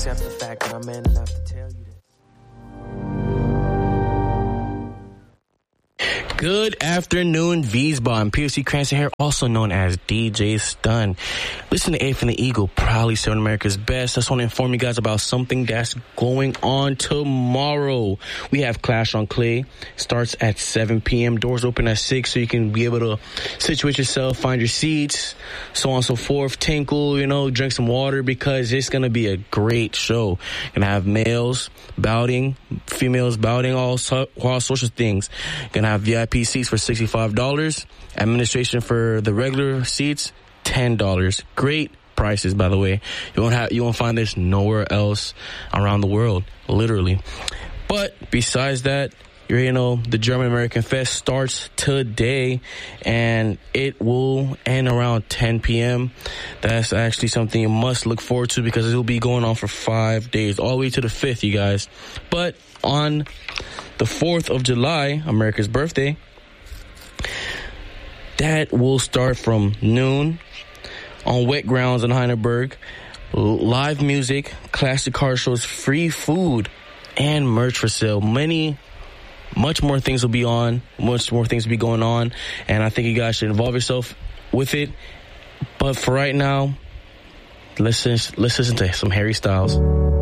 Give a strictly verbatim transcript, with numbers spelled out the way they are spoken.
accept the fact that I'm man enough to tell you that. Good afternoon, V's I'm P F C Cranston here, also known as D J Stun. Listen to A from the Eagle, proudly serving America's best. I just want to inform you guys about something that's going on tomorrow. We have Clash on Clay. Starts at seven p.m. Doors open at six, so you can be able to situate yourself, find your seats, so on and so forth. Tinkle, you know, drink some water, because it's going to be a great show. Going to have males bouting, females bouting, all, so, all sorts of things. Going to have V I P seats for sixty-five dollars. Administration for the regular seats, ten dollars. Great prices, by the way. You won't have, you won't find this nowhere else around the world, literally. But besides that, you're, you know, the German American Fest starts today, and it will end around ten p.m. That's actually something you must look forward to, because it will be going on for five days, all the way to the fifth, you guys. But on the fourth of July, America's birthday, that will start from noon on Wet Grounds in Heidelberg. Live music, classic car shows, free food, and merch for sale. Many, much more things will be on, much more things will be going on, and I think you guys should involve yourself with it. But for right now, let's, let's listen to some Harry Styles.